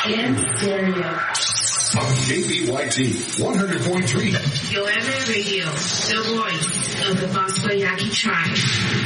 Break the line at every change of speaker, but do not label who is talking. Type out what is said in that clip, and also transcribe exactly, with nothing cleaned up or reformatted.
In stereo.
On K B Y T one hundred point three.
Yoeme Radio, the voice of the Bosco Yaqui tribe.